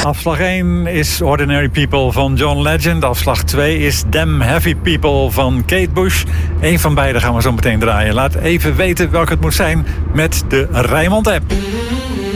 Afslag 1 is Ordinary People van John Legend. Afslag 2 is Damn Heavy People van Kate Bush. Eén van beide gaan we zo meteen draaien. Laat even weten welke het moet zijn met de Rijnmond app.